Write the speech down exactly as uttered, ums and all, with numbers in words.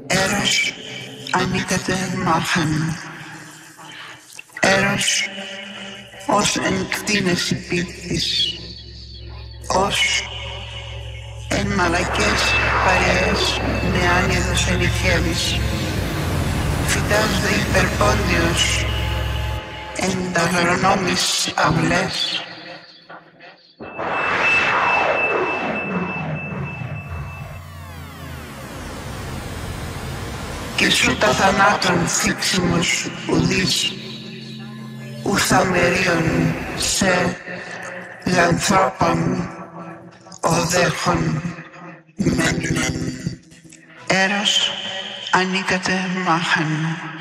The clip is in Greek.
Έρος ανήκατε μάχαν. Έρος ως εν κτίνες υπήκτης, ως εν μαλακές παρέες με άνεδος ενηχεύεις. Φυτάς δε υπερπόντιος εν τα αγρονόμης αυλές. Και σου τα θανάτων θήξιμος ουδείς, ουθαμερίων σε λανθρώπων οδέχων μένουν. Έρος ανήκατε μάχαν.